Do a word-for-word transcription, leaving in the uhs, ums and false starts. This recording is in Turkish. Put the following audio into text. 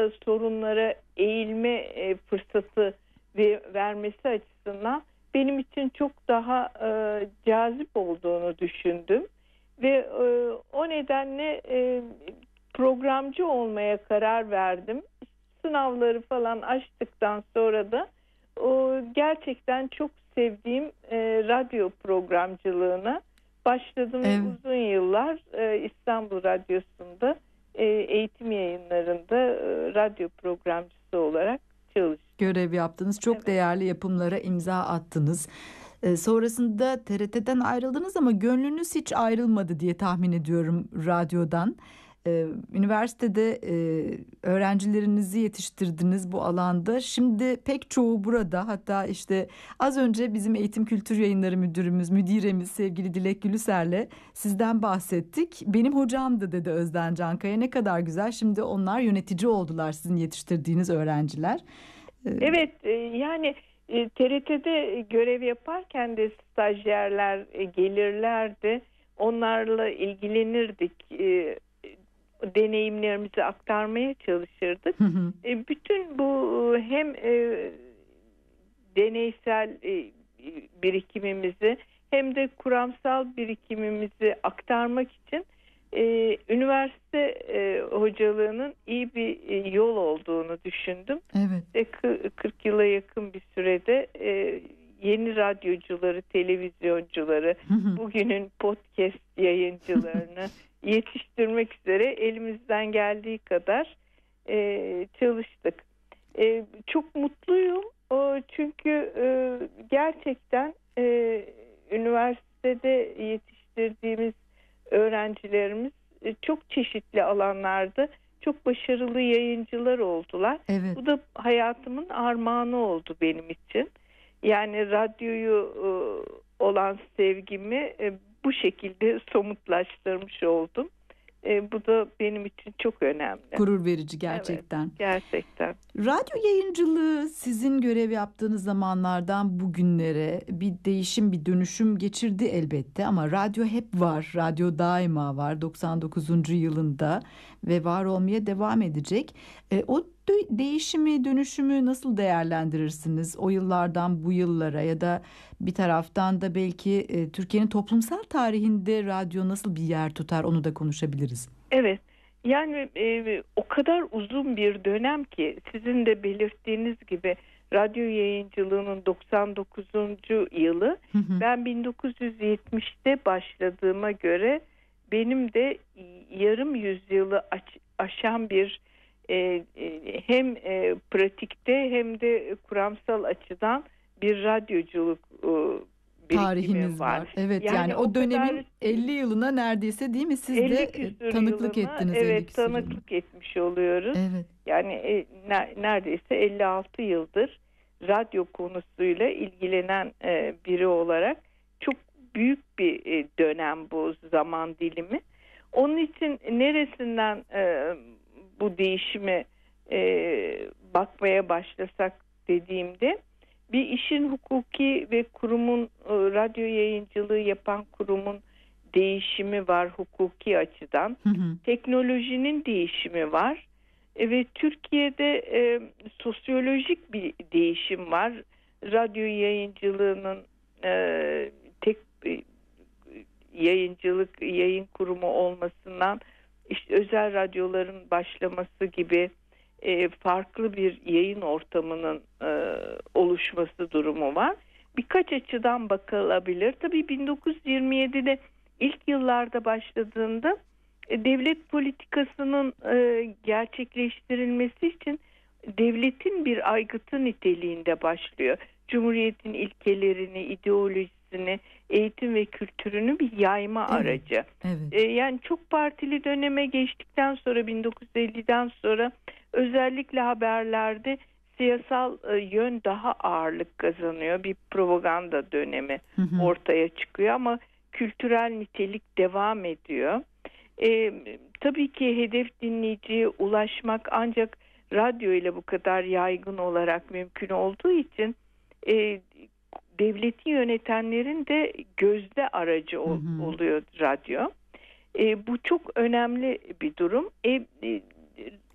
e, sorunlara eğilme e, fırsatı ve vermesi açısından benim için çok daha e, cazip olduğunu düşündüm ve e, o nedenle e, programcı olmaya karar verdim. Sınavları falan açtıktan sonra da o gerçekten çok sevdiğim e, radyo programcılığına başladım. Evet. Uzun yıllar e, İstanbul Radyosu'nda e, eğitim yayınlarında e, radyo programcısı olarak çalıştım. Görev yaptınız. Çok Evet. değerli yapımlara imza attınız. Ee, sonrasında T R T'den ayrıldınız ama gönlünüz hiç ayrılmadı diye tahmin ediyorum radyodan. Ee, üniversitede e, öğrencilerinizi yetiştirdiniz bu alanda. Şimdi pek çoğu burada, hatta işte az önce bizim Eğitim Kültür Yayınları müdürümüz, müdiremiz sevgili Dilek Gülüser'le sizden bahsettik. Benim hocamdı dedi Özden Cankaya. Ne kadar güzel. Şimdi onlar yönetici oldular, sizin yetiştirdiğiniz öğrenciler. Ee, Evet, e, yani e, T R T'de görev yaparken de stajyerler e, gelirlerdi. Onlarla ilgilenirdik. E, deneyimlerimizi aktarmaya çalışırdık. Hı hı. E, bütün bu hem e, deneysel e, birikimimizi hem de kuramsal birikimimizi aktarmak için e, üniversite e, hocalığının iyi bir e, yol olduğunu düşündüm. Evet. E, kırk yıla yakın bir sürede e, yeni radyocuları, televizyoncuları, Hı hı. bugünün podcast yayıncılarını yetiştirmek üzere elimizden geldiği kadar e, çalıştık. E, çok mutluyum. O, çünkü e, gerçekten e, üniversitede yetiştirdiğimiz öğrencilerimiz e, çok çeşitli alanlarda çok başarılı yayıncılar oldular. Evet. Bu da hayatımın armağanı oldu benim için. Yani radyoyu e, olan sevgimi e, bu şekilde somutlaştırmış oldum. E, bu da benim için çok önemli. Gurur verici gerçekten. Evet, gerçekten. Radyo yayıncılığı sizin görev yaptığınız zamanlardan bugünlere bir değişim, bir dönüşüm geçirdi elbette ama radyo hep var. Radyo daima var, doksan dokuzuncu yılında ve var olmaya devam edecek. E, o dö- değişimi, dönüşümü nasıl değerlendirirsiniz? O yıllardan bu yıllara ya da bir taraftan da belki e, Türkiye'nin toplumsal tarihinde radyo nasıl bir yer tutar, onu da konuşabiliriz. Evet. Yani e, o kadar uzun bir dönem ki sizin de belirttiğiniz gibi radyo yayıncılığının doksan dokuzuncu yılı. Hı hı. Ben bin dokuz yüz yetmişte başladığıma göre benim de yarım yüzyılı aç, aşan bir e, e, hem e, pratikte hem de kuramsal açıdan bir radyoculuk e, Tarihiniz var. var. Evet, yani, Yani o o dönemin kadar elli yılına neredeyse, değil mi? Siz de elli e, küsur tanıklık yılına, ettiniz elli evet, küsur yılına. tanıklık etmiş oluyoruz. Evet. Yani e, ne, neredeyse elli altı yıldır radyo konusuyla ilgilenen e, biri olarak çok büyük bir e, dönem bu zaman dilimi. Onun için neresinden e, bu değişime e, bakmaya başlasak dediğimde bir işin hukuki ve kurumun e, radyo yayıncılığı yapan kurumun değişimi var hukuki açıdan. Hı hı. Teknolojinin değişimi var. E, ve Türkiye'de e, sosyolojik bir değişim var. Radyo yayıncılığının e, tek e, yayıncılık yayın kurumu olmasından işte özel radyoların başlaması gibi e, farklı bir yayın ortamının e, oluşması durumu var. Birkaç açıdan bakılabilir. Tabii bin dokuz yüz yirmi yedide ilk yıllarda başladığında e, devlet politikasının e, gerçekleştirilmesi için devletin bir aygıtı niteliğinde başlıyor. Cumhuriyetin ilkelerini, ideolojisini, eğitim ve kültürünü bir yayma Evet, aracı. evet. E, yani çok partili döneme geçtikten sonra bin dokuz yüz elliden sonra özellikle haberlerde siyasal e, yön daha ağırlık kazanıyor. Bir propaganda dönemi Hı hı. ortaya çıkıyor ama kültürel nitelik devam ediyor. E, tabii ki hedef dinleyiciye ulaşmak ancak radyo ile bu kadar yaygın olarak mümkün olduğu için e, devleti yönetenlerin de gözde aracı ol, Hı hı. oluyor radyo. E, bu çok önemli bir durum. E, e,